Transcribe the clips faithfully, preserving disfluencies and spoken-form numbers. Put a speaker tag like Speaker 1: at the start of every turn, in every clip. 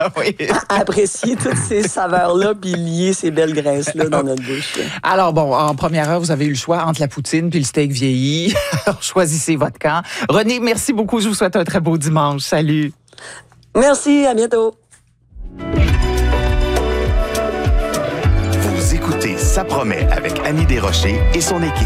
Speaker 1: oui.
Speaker 2: à apprécier toutes ces saveurs-là puis lier ces belles graisses-là dans notre bouche.
Speaker 1: Alors bon, en première heure, vous avez eu le choix entre la poutine puis le steak vieilli. Alors choisissez votre camp. René, merci beaucoup. Je vous souhaite un très beau dimanche. Salut.
Speaker 2: Merci, à bientôt.
Speaker 3: Vous écoutez Ça promet avec Annie Desrochers et son équipe.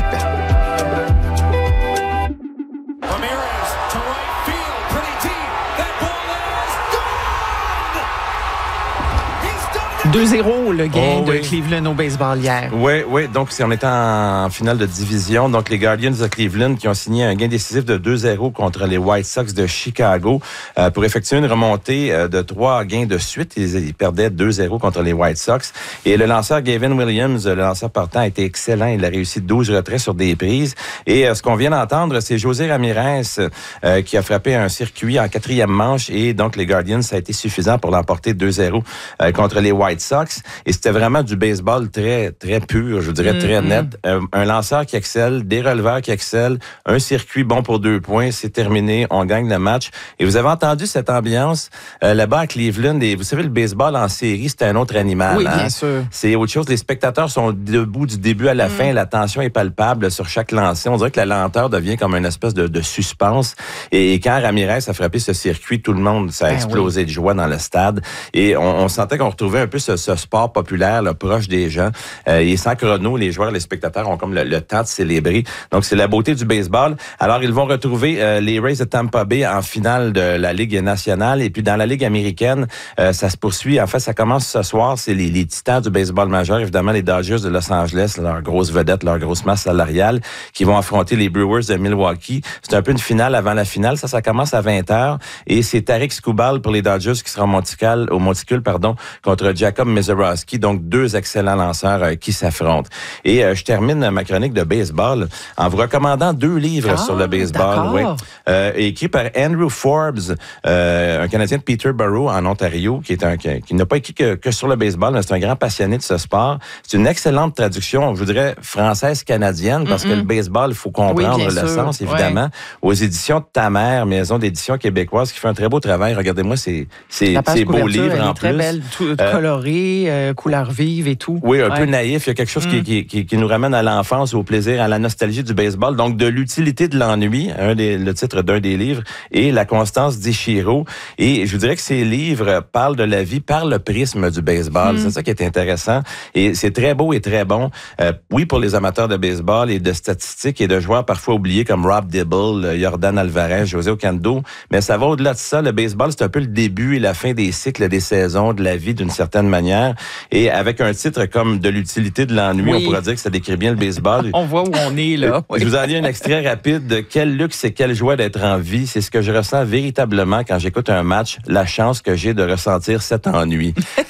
Speaker 1: deux zéro, le gain
Speaker 4: oh,
Speaker 1: de
Speaker 4: oui.
Speaker 1: Cleveland au baseball hier.
Speaker 4: Oui, oui. Donc, c'est, on est en finale de division. Donc, les Guardians de Cleveland qui ont signé un gain décisif de deux zéro contre les White Sox de Chicago euh, pour effectuer une remontée euh, de trois gains de suite. Ils, ils perdaient deux zéro contre les White Sox. Et le lanceur Gavin Williams, le lanceur partant, a été excellent. Il a réussi douze retraits sur des prises. Et euh, ce qu'on vient d'entendre, c'est José Ramirez euh, qui a frappé un circuit en quatrième manche. Et donc, les Guardians, ça a été suffisant pour l'emporter deux zéro euh, contre les White Sox. Et c'était vraiment du baseball très, très pur, je dirais, très mm-hmm. net. Euh, un lanceur qui excelle, des releveurs qui excellent, un circuit bon pour deux points, c'est terminé, on gagne le match. Et vous avez entendu cette ambiance euh, là-bas à Cleveland. Et vous savez, le baseball en série, c'est un autre animal.
Speaker 1: Oui,
Speaker 4: hein?
Speaker 1: bien sûr.
Speaker 4: C'est autre chose. Les spectateurs sont debout du début à la mm. fin. La tension est palpable sur chaque lancer. On dirait que la lenteur devient comme une espèce de, de suspense. Et, et quand Ramirez a frappé ce circuit, tout le monde, ça a ben explosé oui. de joie dans le stade. Et on, on sentait qu'on retrouvait un peu ce, ce sport populaire, là, proche des gens. Euh, et sans chrono, les joueurs, les spectateurs ont comme le, le temps de célébrer. Donc, c'est la beauté du baseball. Alors, ils vont retrouver euh, les Rays de Tampa Bay en finale de la Ligue nationale. Et puis, dans la Ligue américaine, euh, ça se poursuit. En fait, ça commence ce soir. C'est les, les titans du baseball majeur, évidemment, les Dodgers de Los Angeles, leur grosse vedette, leur grosse masse salariale, qui vont affronter les Brewers de Milwaukee. C'est un peu une finale avant la finale. Ça, ça commence à vingt heures. Et c'est Tarik Skubal pour les Dodgers qui sera au monticule, au monticule pardon, contre Jacob Mezorowski. Donc, deux excellents lanceurs euh, qui s'affrontent. Et euh, je termine ma chronique de baseball en vous recommandant deux livres ah, sur le baseball. Oui. Euh, écrit par Andrew Forbes, euh, un Canadien de Peterborough, en Ontario, qui est un qui, qui n'a pas écrit que, que sur le baseball, mais c'est un grand passionné de ce sport. C'est une excellente traduction, je voudrais, française-canadienne, parce mm-hmm. que le baseball, il faut comprendre oui, le sûr. sens, évidemment. Ouais. Aux éditions de Ta Mère, maison d'édition québécoise, qui fait un très beau travail. Regardez-moi ces, ces, ces beaux livres
Speaker 1: elle
Speaker 4: en
Speaker 1: est très
Speaker 4: plus.
Speaker 1: Belle, tout, euh, colorée, euh, couleur vive et tout.
Speaker 4: Oui, un
Speaker 1: ouais.
Speaker 4: peu naïf. Il y a quelque chose mm. qui, qui, qui nous ramène à l'enfance, au plaisir, à la nostalgie du baseball. Donc, de l'utilité de l'ennui, un des, le titre d'un des livres, et la constance d'Ichiro. Et je vous dirais que ces livres parlent de la vie par le prisme du baseball. Mm. C'est ça qui est intéressant. Et c'est très beau et très bon. Euh, oui, pour les amateurs de baseball et de statistiques et de joueurs parfois oubliés comme Rob Dibble, Yordan Alvarez, José Ocando. Mais ça va au-delà de ça. Le baseball, c'est un peu le début et la fin des cycles, des saisons, de la vie d'une certaine manière. Et avec un titre comme de l'utilité de l'ennui, oui. on pourrait dire que ça décrit bien le baseball.
Speaker 1: On voit où on est, là. Oui.
Speaker 4: Je vous en lis un extrait rapide de quel luxe et quelle joie d'être en vie. C'est ce que je ressens véritablement quand j'écoute un match, la chance que j'ai de ressentir cet ennui.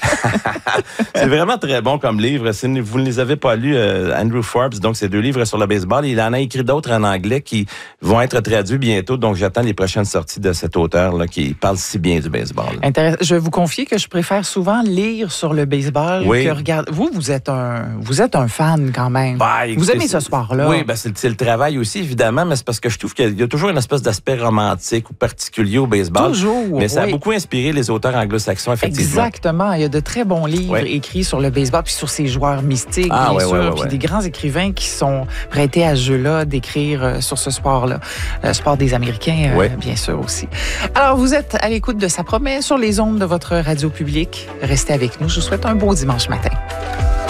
Speaker 4: C'est vraiment très bon comme livre. Si vous ne les avez pas lus, euh, Andrew Forbes, donc c'est deux livres sur le baseball. Il en a écrit d'autres en anglais qui vont être traduits bientôt. Donc j'attends les prochaines sorties de cet auteur-là qui parle si bien du baseball.
Speaker 1: Intéressant. Je vais vous confier que je préfère souvent lire sur le baseball
Speaker 4: oui.
Speaker 1: que regarder. Vous, vous êtes un, vous êtes un fan quand même.
Speaker 4: Bah, écoutez,
Speaker 1: vous aimez ce sport-là.
Speaker 4: Oui, ben c'est, c'est le travail aussi, évidemment, mais c'est parce que je trouve qu'il y a toujours une espèce d'aspect romantique ou particulier au baseball.
Speaker 1: Toujours.
Speaker 4: Mais ça
Speaker 1: oui.
Speaker 4: a beaucoup inspiré les auteurs anglo-saxons, effectivement.
Speaker 1: Exactement. Il y a de très bons livres
Speaker 4: oui.
Speaker 1: écrits sur le baseball, puis sur ces joueurs mystiques,
Speaker 4: ah,
Speaker 1: bien
Speaker 4: ouais,
Speaker 1: sûr,
Speaker 4: ouais, ouais,
Speaker 1: puis
Speaker 4: ouais.
Speaker 1: des grands écrivains qui sont prêtés à ce jeu-là d'écrire euh, sur ce sport-là. Le sport des Américains, euh,
Speaker 4: ouais.
Speaker 1: bien sûr aussi. Alors, vous êtes à l'écoute de Ça promet sur les ondes de votre radio publique. Restez avec nous. Je vous souhaite un beau dimanche matin.